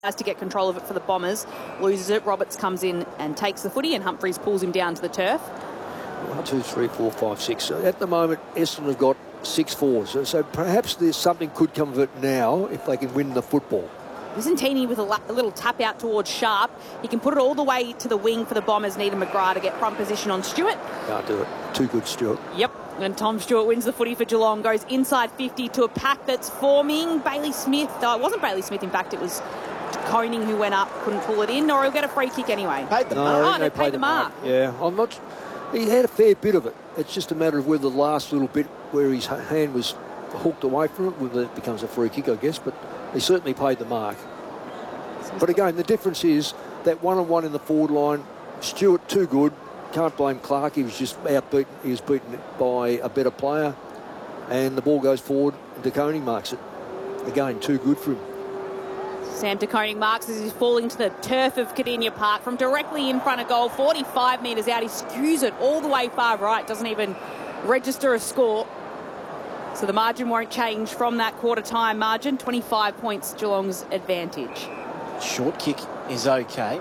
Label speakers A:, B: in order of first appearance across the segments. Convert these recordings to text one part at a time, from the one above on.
A: Has to get control of it for the Bombers, loses it. Roberts comes in and takes the footy, and Humphreys pulls him down to the turf.
B: 1, 2, 3, 4, 5, 6. So at the moment, Essendon have got 6 fours. So perhaps there's something could come of it now if they can win the football.
A: Vicentini with a little tap out towards Sharp. He can put it all the way to the wing for the Bombers. Needham McGrath to get front position on Stewart.
B: Can't do it. Too good, Stewart.
A: Yep. And Tom Stewart wins the footy for Geelong. Goes inside 50 to a pack that's forming. Bailey Smith. It wasn't Bailey Smith, in fact. It was Koning who went up, couldn't pull it in, or he'll get a free kick anyway.
B: Paid the mark.
A: They paid the mark.
B: Yeah, I'm not. He had a fair bit of it. It's just a matter of whether the last little bit where his hand was hooked away from it, whether it becomes a free kick, I guess. But he certainly paid the mark. But again, the difference is that one-on-one in the forward line. Stewart too good. Can't blame Clark. He was just outbeaten. He was beaten by a better player, and the ball goes forward. And De Koning marks it. Again, too good for him.
A: Sam De Koning marks as he's falling to the turf of Kardinia Park from directly in front of goal, 45 metres out. He skews it all the way far right, doesn't even register a score. So the margin won't change from that quarter-time margin. 25 points, Geelong's advantage.
C: Short kick is okay.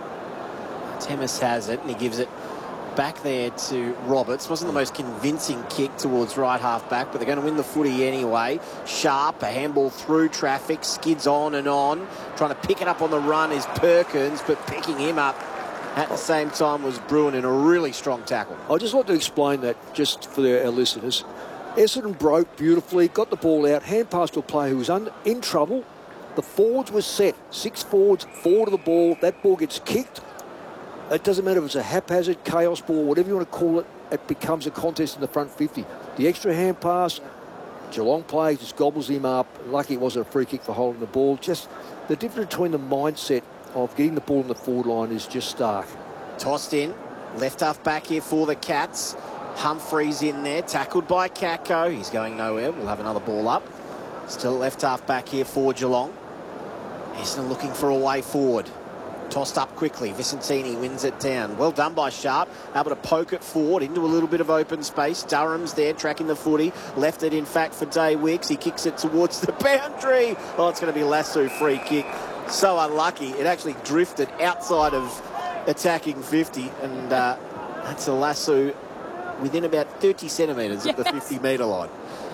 C: Temis has it, and he gives it back there to Roberts. Wasn't the most convincing kick towards right half back, but they're going to win the footy anyway. Sharp, a handball through traffic, skids on and on. Trying to pick it up on the run is Perkins, but picking him up at the same time was Bruin in a really strong tackle.
B: I'd just like to explain that just for our listeners. Essendon broke beautifully, got the ball out, hand pass to a player who was in trouble. The forwards were set. 6 forwards, forward of the ball. That ball gets kicked. It doesn't matter if it's a haphazard, chaos ball, whatever you want to call it, it becomes a contest in the front 50. The extra hand pass, Geelong player just gobbles him up. Lucky it wasn't a free kick for holding the ball. Just the difference between the mindset of getting the ball in the forward line is just stark.
C: Tossed in, left half back here for the Cats. Humphreys in there, tackled by Kako. He's going nowhere. We'll have another ball up. Still left half back here for Geelong. Essendon looking for a way forward. Tossed up quickly. Vicentini wins it down. Well done by Sharp. Able to poke it forward into a little bit of open space. Durham's there tracking the footy. Left it, in fact, for Day Wicks. He kicks it towards the boundary. Oh, it's going to be Lasso free kick. So unlucky. It actually drifted outside of attacking 50. And that's a Lasso within about 30 centimetres of the 50-metre line.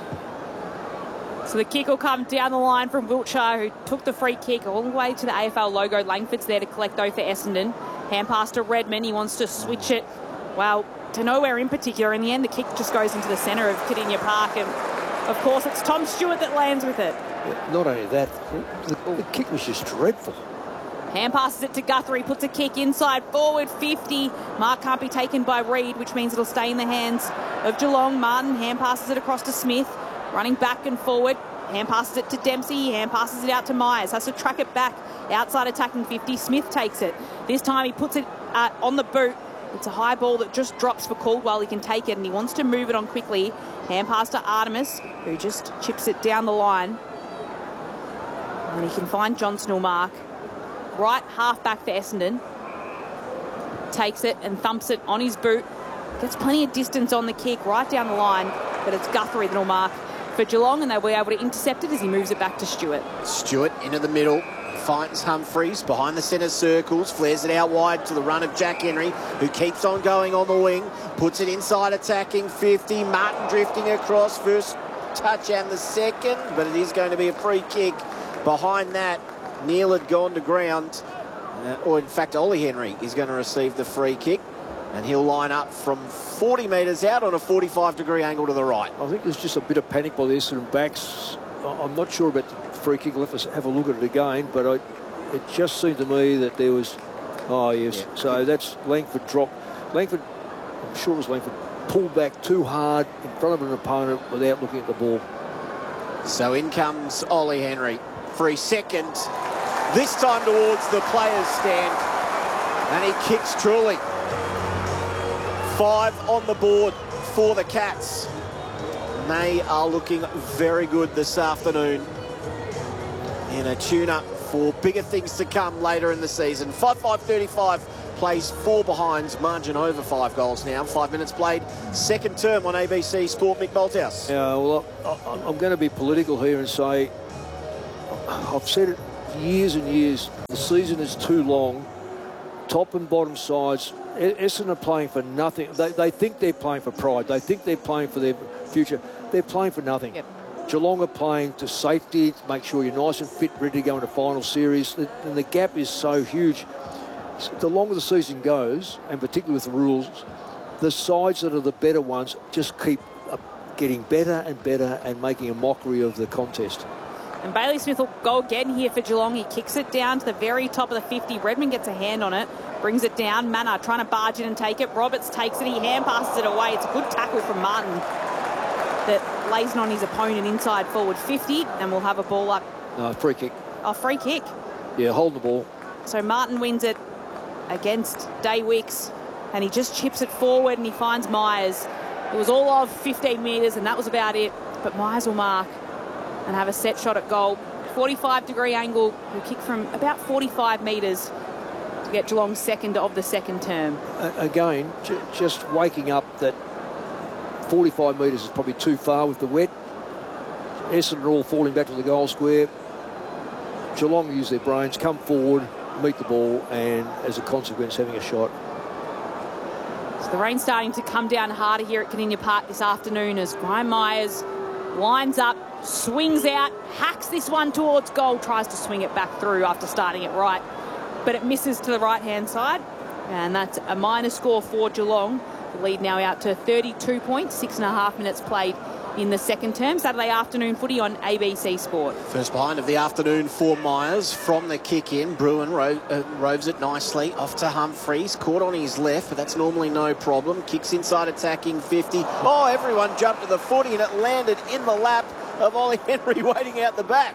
A: So the kick will come down the line from Wiltshire, who took the free kick all the way to the AFL logo. Langford's there to collect, though, for Essendon. Hand pass to Redmond. He wants to switch it, well, to nowhere in particular. In the end, the kick just goes into the centre of Kardinia Park. And, of course, it's Tom Stewart that lands with it.
B: Not only that, the kick was just dreadful.
A: Hand passes it to Guthrie, puts a kick inside forward 50. Mark can't be taken by Reid, which means it'll stay in the hands of Geelong. Martin hand passes it across to Smith. Running back and forward, hand passes it to Dempsey, hand passes it out to Myers, has to track it back outside attacking 50. Smith takes it. This time he puts it on the boot. It's a high ball that just drops for Caldwell. He can take it and he wants to move it on quickly. Hand pass to Artemis, who just chips it down the line. And he can find Johnston will mark. Right half back for Essendon. Takes it and thumps it on his boot. Gets plenty of distance on the kick right down the line, but it's Guthrie that will mark for Geelong, and they'll be able to intercept it as he moves it back to Stewart.
C: Stewart into the middle, finds Humphreys behind the centre circles, flares it out wide to the run of Jack Henry, who keeps on going on the wing, puts it inside attacking 50. Martin drifting across, first touch and the second, but it is going to be a free kick. Behind that, Neil had gone to ground, or in fact Ollie Henry is going to receive the free kick. And he'll line up from 40 metres out on a 45-degree angle to the right.
B: I think there's just a bit of panic by the Essendon backs. I'm not sure about the free kick. We'll have to have a look at it again. But it just seemed to me that there was... Oh, yes. Yeah. So that's Langford dropped. Langford, I'm sure it was Langford, pulled back too hard in front of an opponent without looking at the ball.
C: So in comes Ollie Henry for his second. This time towards the players' stand. And he kicks truly. 5 on the board for the Cats. They are looking very good this afternoon in a tune-up for bigger things to come later in the season. 5-5-35 plays 4 behinds, margin over 5 goals now. 5 minutes played, second term on ABC Sport. Mick Bolthouse.
B: Yeah, well, I'm going to be political here and say, I've said it years and years, The season is too long. Top and bottom sides, Essendon are playing for nothing. They think they're playing for pride. They think they're playing for their future. They're playing for nothing.
A: Yep.
B: Geelong are playing to safety, to make sure you're nice and fit, ready to go into final series. And the gap is so huge. The longer the season goes, and particularly with the rules, the sides that are the better ones just keep getting better and better and making a mockery of the contest.
A: And Bailey Smith will go again here for Geelong. He kicks it down to the very top of the 50. Redmond gets a hand on it, brings it down. Manor trying to barge in and take it. Roberts takes it. He hand passes it away. It's a good tackle from Martin that lays it on his opponent inside forward 50, and we'll have a ball up.
B: Free kick.
A: Oh, free kick.
B: Yeah, hold the ball.
A: So Martin wins it against Day Wicks, and he just chips it forward and he finds Myers. It was all of 15 metres, and that was about it. But Myers will mark and have a set shot at goal. 45-degree angle. He'll kick from about 45 metres to get Geelong's second of the second term.
B: Again, just waking up that 45 metres is probably too far with the wet. Essendon are all falling back to the goal square. Geelong use their brains, come forward, meet the ball, and as a consequence, having a shot.
A: So the rain's starting to come down harder here at Kardinia Park this afternoon as Brian Myers lines up, swings out, hacks this one towards goal, tries to swing it back through after starting it right, but it misses to the right-hand side, and that's a minor score for Geelong. The lead now out to 32 points, 6.5 minutes played in the second term. Saturday afternoon footy on ABC Sport.
C: First behind of the afternoon for Myers from the kick in. Bruin roves it nicely off to Humphreys. Caught on his left, but that's normally no problem. Kicks inside attacking 50. Oh, everyone jumped to the footy and it landed in the lap of Ollie Henry waiting out the back.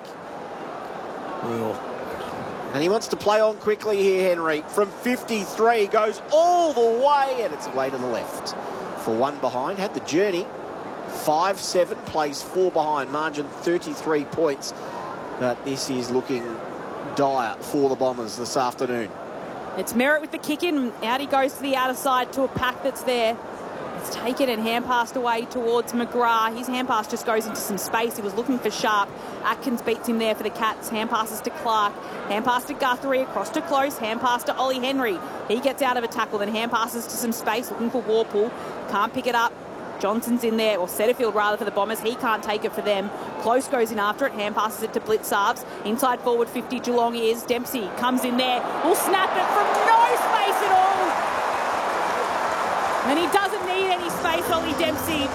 B: Well,
C: and he wants to play on quickly here, Henry. From 53, goes all the way, and it's away to the left. For one behind, had the journey. 5-7, plays 4 behind, margin 33 points. But this is looking dire for the Bombers this afternoon.
A: It's Merritt with the kick in. Out he goes to the outer side to a pack that's there. It's taken and hand passed away towards McGrath. His hand pass just goes into some space. He was looking for Sharp. Atkins beats him there for the Cats. Hand passes to Clark. Hand pass to Guthrie. Across to Close. Hand pass to Ollie Henry. He gets out of a tackle. Then hand passes to some space. Looking for Warpool. Can't pick it up. Johnson's in there, or Setterfield rather, for the Bombers. He can't take it for them. Close goes in after it. Hand passes it to Blitzarves. Inside forward 50, Geelong is. Dempsey comes in there. Will snap it from no space at all. And he doesn't need any space, Ollie Dempsey.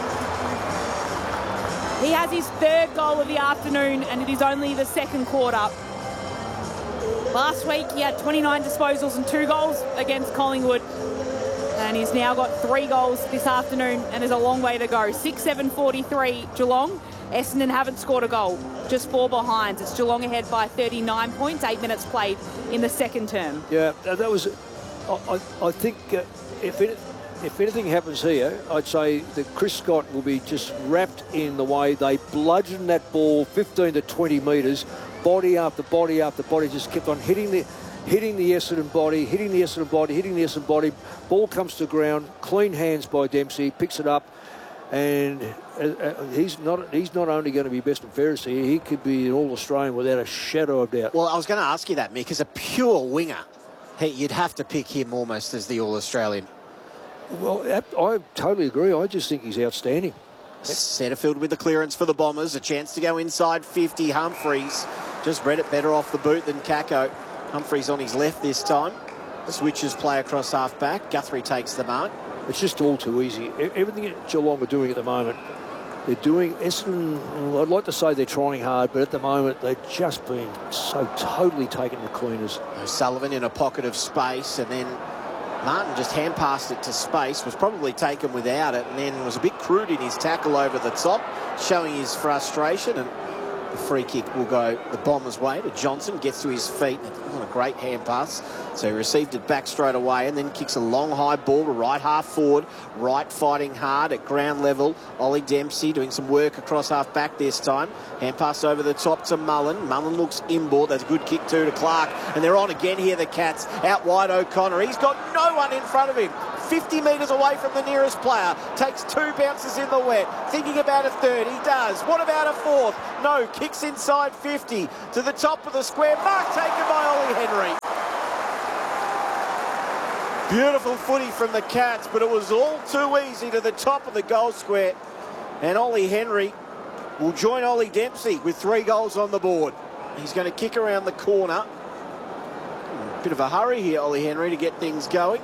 A: He has his third goal of the afternoon, and it is only the second quarter. Last week, he had 29 disposals and 2 goals against Collingwood. And he's now got 3 goals this afternoon, and there's a long way to go. 6-7-43 Geelong. Essendon haven't scored a goal, just 4 behinds. It's Geelong ahead by 39 points, 8 minutes played in the second term.
B: Yeah, that was. I think if anything happens here, I'd say that Chris Scott will be just wrapped in the way they bludgeoned that ball 15 to 20 metres, body after body after body, just kept on hitting the Essendon body, hitting the Essendon body. Ball comes to ground, clean hands by Dempsey, picks it up, and he's not only going to be best and fairest here, he could be an All-Australian without a shadow of doubt.
C: Well, I was going to ask you that, Mick. As a pure winger, you'd have to pick him almost as the All-Australian.
B: Well, I totally agree. I just think he's outstanding.
C: Setterfield with the clearance for the Bombers. A chance to go inside 50. Humphreys just read it better off the boot than Kako. Humphreys on his left this time. Switches play across half-back. Guthrie takes the mark.
B: It's just all too easy. Everything that Geelong are doing at the moment, they're doing. Essendon, I'd like to say they're trying hard, but at the moment they've just been so totally taken to cleaners.
C: Sullivan in a pocket of space, and then Martin just hand passed it to space, was probably taken without it, and then was a bit crude in his tackle over the top, showing his frustration, and the free kick will go the Bombers' way to Johnson. Gets to his feet. What a great hand pass. So he received it back straight away and then kicks a long high ball to right half forward. Right fighting hard at ground level. Ollie Dempsey doing some work across half back this time. Hand pass over the top to Mullen. Mullen looks inboard. That's a good kick too to Clark. And they're on again here, the Cats. Out wide O'Connor. He's got no one in front of him. 50 metres away from the nearest player. Takes 2 bounces in the wet. Thinking about a third. He does. What about a fourth? No. Kicks inside 50 to the top of the square. Mark taken by Ollie Henry. Beautiful footy from the Cats, but it was all too easy to the top of the goal square. And Ollie Henry will join Ollie Dempsey with 3 goals on the board. He's going to kick around the corner. Bit of a hurry here, Ollie Henry, to get things going.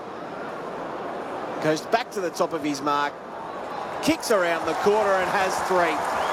C: Goes back to the top of his mark. Kicks around the corner and has 3.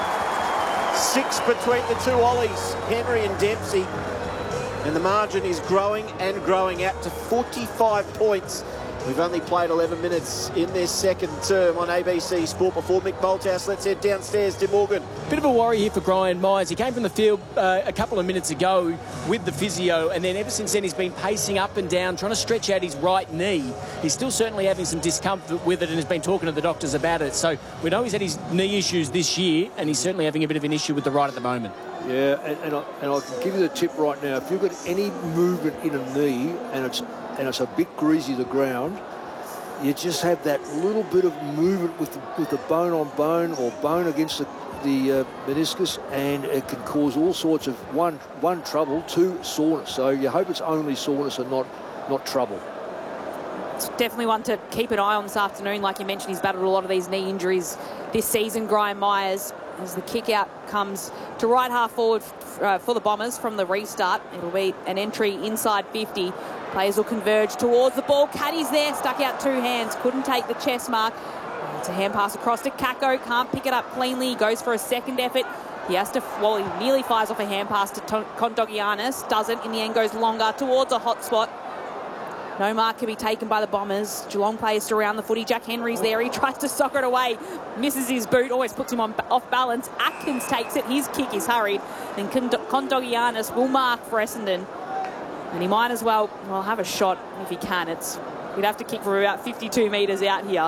C: 6 between the 2 Ollies, Henry and Dempsey. And the margin is growing and growing out to 45 points. We've only played 11 minutes in this second term on ABC Sport. Before Mick Bolthouse, let's head downstairs to Morgan.
D: Bit of a worry here for Brian Myers. He came from the field a couple of minutes ago with the physio, and then ever since then he's been pacing up and down, trying to stretch out his right knee. He's still certainly having some discomfort with it and has been talking to the doctors about it. So we know he's had his knee issues this year, and he's certainly having a bit of an issue with the right at the moment.
B: Yeah, and I can give you the tip right now. If you've got any movement in a knee and it's a bit greasy, the ground, you just have that little bit of movement with the bone on bone or bone against the meniscus, and it can cause all sorts of one trouble, 2 soreness. So you hope it's only soreness and not trouble.
A: It's definitely one to keep an eye on this afternoon. Like you mentioned, he's battled a lot of these knee injuries this season, Brian Myers. As the kick out comes to right half forward for the Bombers from the restart. It'll be an entry inside 50. Players will converge towards the ball. Caddy's there, stuck out 2 hands, couldn't take the chest mark. It's a hand pass across to Kako, can't pick it up cleanly. He goes for a second effort. He has to, well, he nearly fires off a hand pass to Kondogiannis. Doesn't, in the end goes longer towards a hot spot. No mark can be taken by the Bombers. Geelong players surround the footy. Jack Henry's there. He tries to soccer it away. Misses his boot. Always puts him off balance. Atkins takes it. His kick is hurried. Then Kondogiannis will mark for Essendon. And he might as well have a shot if he can. We'd have to kick from about 52 metres out here.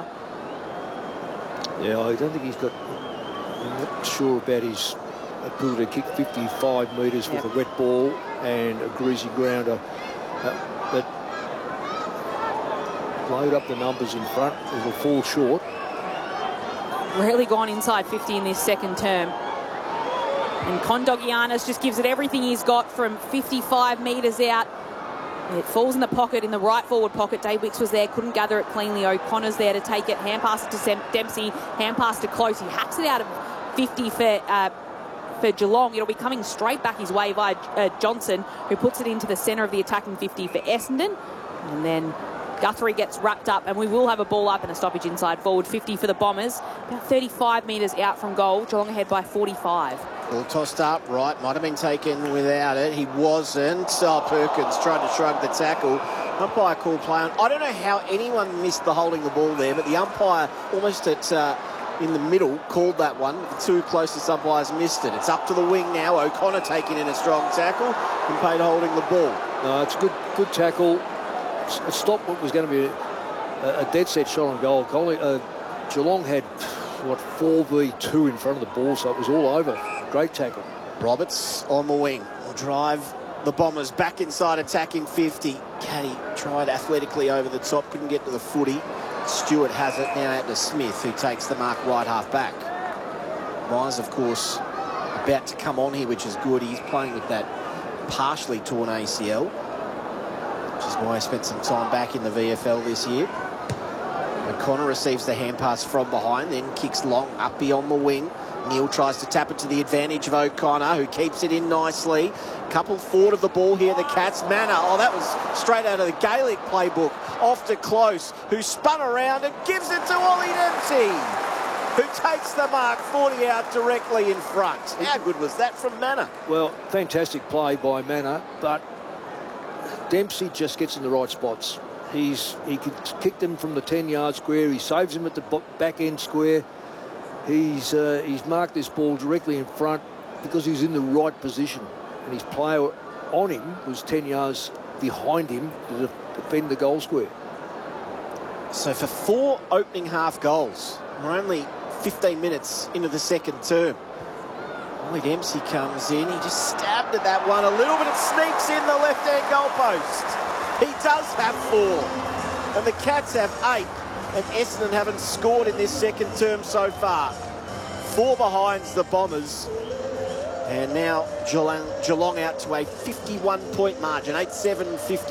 B: Yeah, I don't think he's got... I'm not sure about his ability to kick 55 metres with a wet ball and a greasy grounder. But load up the numbers in front, it'll fall short.
A: Rarely gone inside 50 in this second term. And Kondogiannis just gives it everything he's got from 55 metres out. It falls in the pocket, in the right forward pocket. Dave Wicks was there, couldn't gather it cleanly. O'Connor's there to take it. Hand pass to Dempsey, hand pass to Close. He hacks it out of 50 for Geelong. It'll be coming straight back his way via Johnson, who puts it into the centre of the attacking 50 for Essendon. And then Guthrie gets wrapped up, and we will have a ball up and a stoppage inside forward 50 for the Bombers. About 35 metres out from goal. Geelong ahead by 45.
C: Ball tossed up, right, might have been taken without it. He wasn't. Perkins tried to shrug the tackle. Umpire called play on. I don't know how anyone missed the holding the ball there, but the umpire almost in the middle called that one. The 2 closest umpires missed it. It's up to the wing now. O'Connor taking in a strong tackle. Kincaid holding the ball.
B: No, it's a good tackle. It stopped what was going to be a dead set shot on goal. Geelong had 4v2 in front of the ball, so it was all over. Great tackle.
C: Roberts on the wing will drive the Bombers back inside attacking 50. Caddy tried athletically over the top, couldn't get to the footy. Stewart has it now out to Smith, who takes the mark right half back. Myers, of course, about to come on here, which is good. He's playing with that partially torn ACL, which is why he spent some time back in the VFL this year. O'Connor receives the hand pass from behind, then kicks long up beyond the wing. Neil tries to tap it to the advantage of O'Connor, who keeps it in nicely. Couple forward of the ball here, the Cats. Manor, that was straight out of the Gaelic playbook. Off to Close, who spun around and gives it to Ollie Dempsey, who takes the mark 40 out directly in front. How good was that from Manor?
B: Well, fantastic play by Manor, but Dempsey just gets in the right spots. He can kick them from the 10-yard square. He saves them at the back end square. He's marked this ball directly in front because he's in the right position, and his player on him was 10 yards behind him to defend the goal square.
C: So for 4 opening half goals, we're only 15 minutes into the second term. Ollie Dempsey comes in. He just stabbed at that one a little bit. It sneaks in the left-hand goalpost. He does have 4. and the Cats have 8, and Essendon haven't scored in this second term so far. 4 behinds the Bombers. And now Geelong out to a 51-point margin, 8-7, 50.